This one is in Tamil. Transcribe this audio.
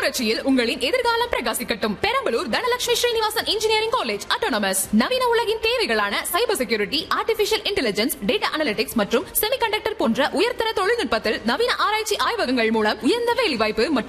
புரட்சியில் உங்களின் எதிர்காலம் பிரகாசிக்கட்டும். Perambalur Dhanalakshmi Srinivasan engineering college autonomous. நவீன உலகின் தேவைகளான cyber security, artificial intelligence, data analytics மற்றும் செமிகண்டக்டர் போன்ற உயர்தர தொழில்நுட்பத்தில் நவீன ஆராய்ச்சி ஆய்வகங்கள் மூலம் உயர்ந்த வேலைவாய்ப்பு மற்றும்